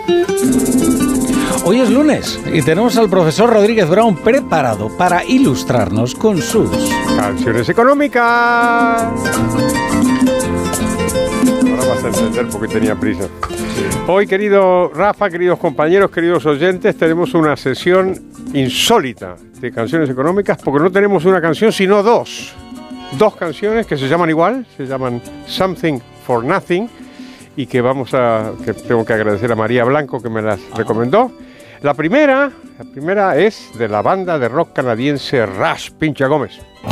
Hoy es lunes y tenemos al profesor Rodríguez Brown preparado para ilustrarnos con sus canciones económicas. Ahora vas a entender por qué tenía prisa. Hoy, querido Rafa, queridos compañeros, queridos oyentes, tenemos una sesión insólita de canciones económicas porque no tenemos una canción sino dos. Dos canciones que se llaman igual, se llaman Something for Nothing y que tengo que agradecer a María Blanco que me las recomendó. La primera es de la banda de rock canadiense Rush, Pincha Gómez.